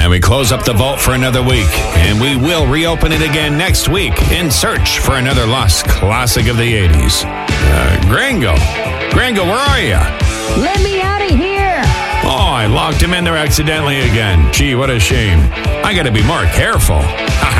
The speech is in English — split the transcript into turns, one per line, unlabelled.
And we close up the vault for another week. And we will reopen it again next week in search for another lost classic of the 80s. Gringo, where are you?
Let me out of here!
Oh, I locked him in there accidentally again. Gee, what a shame. I gotta be more careful.